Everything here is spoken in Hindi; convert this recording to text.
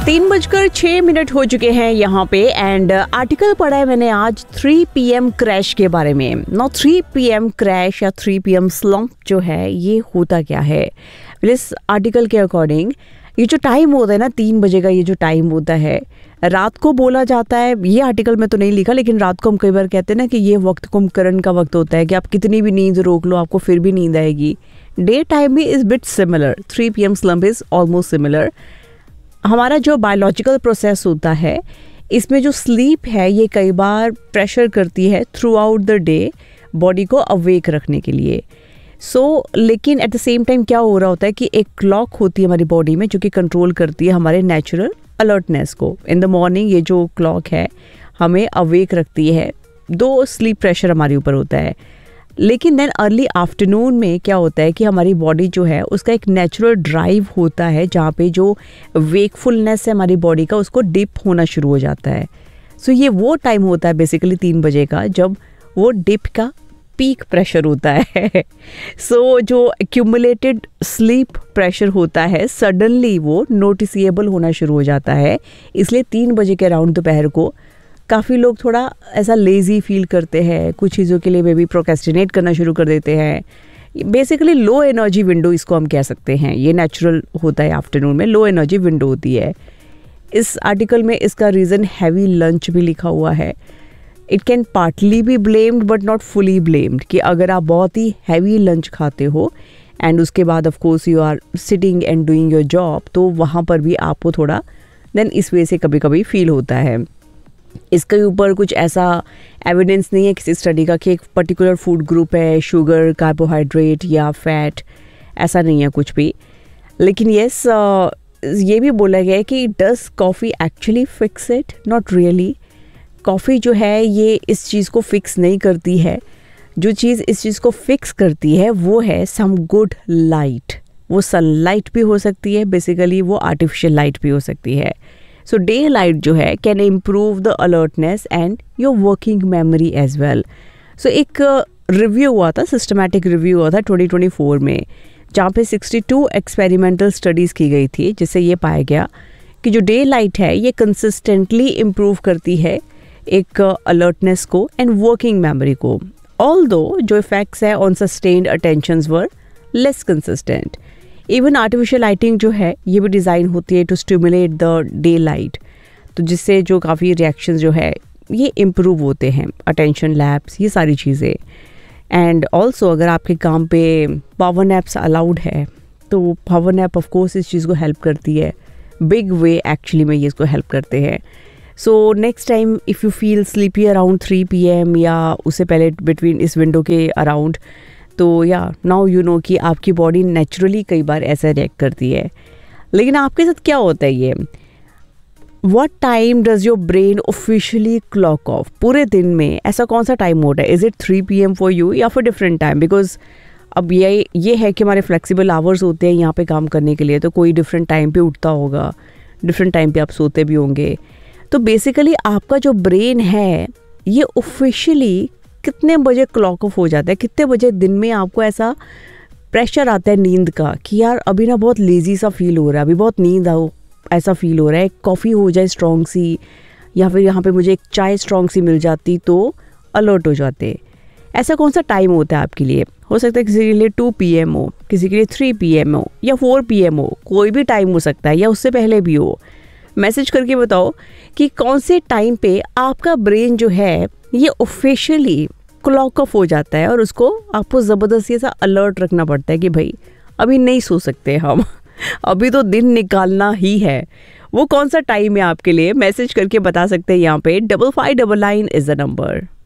3:06 हो चुके हैं यहाँ पे एंड आर्टिकल पढ़ा है मैंने आज 3 PM क्रैश के बारे में। नो 3 PM क्रैश या 3 PM स्लम्प जो है ये होता क्या है? इस आर्टिकल के अकॉर्डिंग ये जो टाइम होता है ना 3 बजे का, ये जो टाइम होता है रात को बोला जाता है, ये आर्टिकल में तो नहीं लिखा लेकिन रात को हम कई बार कहते हैं ना कि ये वक्त कुंभकर्ण का वक्त होता है कि आप कितनी भी नींद रोक लो आपको फिर भी नींद आएगी। डे टाइम भी is bit similar, 3 PM slump is almost similar. हमारा जो बायोलॉजिकल प्रोसेस होता है इसमें जो स्लीप है ये कई बार प्रेशर करती है through out the day body को अवेक रखने के लिए। लेकिन एट द सेम टाइम क्या हो रहा होता है कि एक क्लॉक होती है हमारी बॉडी में जो कि कंट्रोल करती है हमारे नेचुरल अलर्टनेस को। इन द मॉर्निंग ये जो क्लॉक है हमें अवेक रखती है, दो स्लीप प्रेशर हमारे ऊपर होता है। लेकिन देन अर्ली आफ्टरनून में क्या होता है कि हमारी बॉडी जो है उसका एक नेचुरल ड्राइव होता है जहाँ पे जो वेकफुलनेस है हमारी बॉडी का उसको डिप होना शुरू हो जाता है। ये वो टाइम होता है बेसिकली 3 बजे का जब वो डिप का पीक प्रेशर होता है। जो एक्यूमुलेटेड स्लीप प्रेशर होता है सडनली वो नोटिसेबल होना शुरू हो जाता है। इसलिए 3 बजे के अराउंड दोपहर को काफ़ी लोग थोड़ा ऐसा लेज़ी फील करते हैं, कुछ चीज़ों के लिए मे बी प्रोक्रेस्टिनेट करना शुरू कर देते हैं। बेसिकली लो एनर्जी विंडो इसको हम कह सकते हैं, ये नेचुरल होता है आफ्टरनून में, लो एनर्जी विंडो होती है। इस आर्टिकल में इसका रीज़न हैवी लंच भी लिखा हुआ है। It can partly be blamed but not fully blamed कि अगर आप बहुत ही हैवी लंच खाते हो एंड उसके बाद of course you are sitting and doing your job, तो वहाँ पर भी आपको थोड़ा देन इस वजह से कभी कभी फील होता है। इसके ऊपर कुछ ऐसा एविडेंस नहीं है किसी स्टडी का कि एक पर्टिकुलर फूड ग्रुप है, शुगर, कार्बोहाइड्रेट या फैट, ऐसा नहीं है कुछ भी। लेकिन यस ये भी बोला गया है कि does coffee actually fix it? Not really. Coffee जो है ये इस चीज़ को फिक्स नहीं करती है। जो चीज़ इस चीज़ को फिक्स करती है वो है सम गुड लाइट। वो सनलाइट भी हो सकती है, बेसिकली वो आर्टिफिशियल लाइट भी हो सकती है। डे लाइट जो है can improve the alertness and your working memory as well. एक रिव्यू हुआ था, सिस्टमैटिक रिव्यू हुआ था 2024 में, जहाँ पे 62 एक्सपेरिमेंटल स्टडीज़ की गई थी, जिससे ये पाया गया कि जो डे लाइट है ये कंसिस्टेंटली इम्प्रूव करती है एक अलर्टनेस को एंड वर्किंग मेमोरी को। ऑल्दो जो इफेक्ट्स है on sustained attentions were less consistent. Even artificial lighting जो है ये भी डिज़ाइन होती है to stimulate the day light, तो जिससे जो काफ़ी रिएक्शंस जो है ये इम्प्रूव होते हैं, अटेंशन लैप्स, ये सारी चीज़ें। एंड ऑल्सो अगर आपके काम पे पावर नैप्स अलाउड है तो पावर नैप ऑफ कोर्स इस चीज़ को हेल्प करती है, बिग वे एक्चुअली में ये इसको हेल्प करते हैं। Next time if you feel sleepy around 3 PM या उससे पहले बिटवीन इस विंडो के अराउंड, तो या नाउ यू नो कि आपकी बॉडी नेचुरली कई बार ऐसा रिएक्ट करती है। लेकिन आपके साथ क्या होता है ये? What time does your brain officially clock of? पूरे दिन में ऐसा कौन सा टाइम होता है? Is it 3 PM for you या फिर डिफरेंट टाइम? बिकॉज अब ये है कि हमारे फ्लेक्सिबल आवर्स होते हैं यहाँ पे काम करने के लिए, तो कोई डिफरेंट टाइम पे उठता होगा, डिफरेंट टाइम पे आप सोते भी होंगे। तो बेसिकली आपका जो ब्रेन है ये ऑफिशियली कितने बजे क्लॉक ऑफ हो जाता है? कितने बजे दिन में आपको ऐसा प्रेशर आता है नींद का कि यार अभी ना बहुत लेज़ी सा फील हो रहा है, अभी बहुत नींद आओ ऐसा फील हो रहा है, कॉफ़ी हो जाए स्ट्रॉन्ग सी या फिर यहाँ पे मुझे एक चाय स्ट्रॉन्ग सी मिल जाती तो अलर्ट हो जाते। ऐसा कौन सा टाइम होता है आपके लिए? हो सकता है किसी के लिए 2 PM हो, किसी के लिए 3 PM हो या 4 PM हो, कोई भी टाइम हो सकता है या उससे पहले भी हो। मैसेज करके बताओ कि कौन से टाइम पे आपका ब्रेन जो है ये ऑफिशियली क्लॉक ऑफ हो जाता है और उसको आपको ज़बरदस्ती सा अलर्ट रखना पड़ता है कि भाई अभी नहीं सो सकते हम, अभी तो दिन निकालना ही है। वो कौन सा टाइम है आपके लिए? मैसेज करके बता सकते हैं यहाँ पे। 5599 इज़ द नंबर।